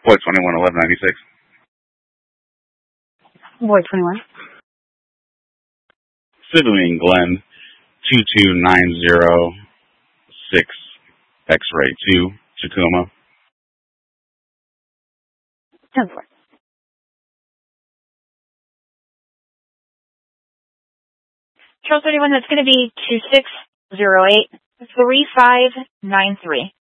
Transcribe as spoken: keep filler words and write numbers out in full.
Boy twenty-one, eleven ninety-six. Boy twenty-one. Civilian Glenn, two two nine zero six, X-ray two, Tacoma. ten four. Charles thirty-one, that's going to be two six zero eight three five nine three.